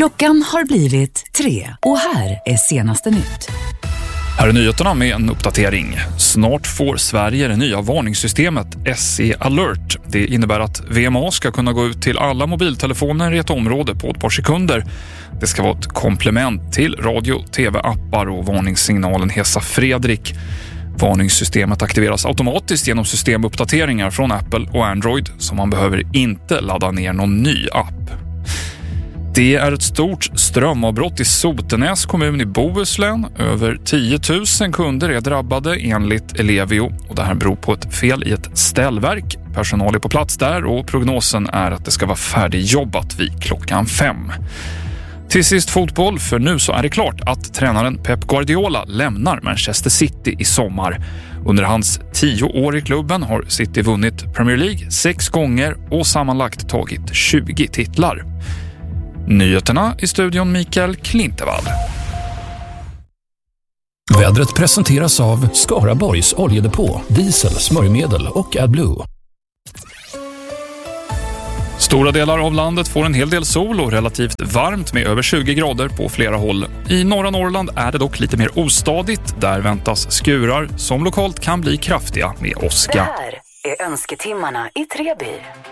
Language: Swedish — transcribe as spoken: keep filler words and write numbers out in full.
Klockan har blivit tre och här är senaste nytt. Här är nyheterna med en uppdatering. Snart får Sverige det nya varningssystemet S E Alert. Det innebär att V M A ska kunna gå ut till alla mobiltelefoner i ett område på ett par sekunder. Det ska vara ett komplement till radio, tv-appar och varningssignalen Hesa Fredrik. Varningssystemet aktiveras automatiskt genom systemuppdateringar från Apple och Android, så man behöver inte ladda ner någon ny app. Det är ett stort strömavbrott i Sotenäs kommun i Bohuslän. Över tio tusen kunder är drabbade enligt Ellevio, och det här beror på ett fel i ett ställverk. Personal är på plats där och prognosen är att det ska vara färdigjobbat vid klockan fem. Till sist fotboll, för nu så är det klart att tränaren Pep Guardiola lämnar Manchester City i sommar. Under hans tio år i klubben har City vunnit Premier League sex gånger och sammanlagt tagit tjugo titlar. Nyheterna i studion Mikael Klintevall. Vädret presenteras av Skaraborgs oljedepå, diesel, smörjmedel och AdBlue. Stora delar av landet får en hel del sol och relativt varmt med över tjugo grader på flera håll. I norra Norrland är det dock lite mer ostadigt. Där väntas skurar som lokalt kan bli kraftiga med åska. Det här är önsketimmarna i Treby.